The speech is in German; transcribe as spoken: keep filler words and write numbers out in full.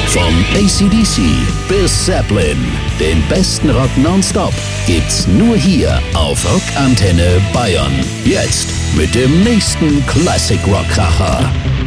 Vom A C D C bis Zeppelin, den besten Rock nonstop, gibt's nur hier auf Rockantenne Bayern. Jetzt mit dem nächsten Classic Rock Kracher.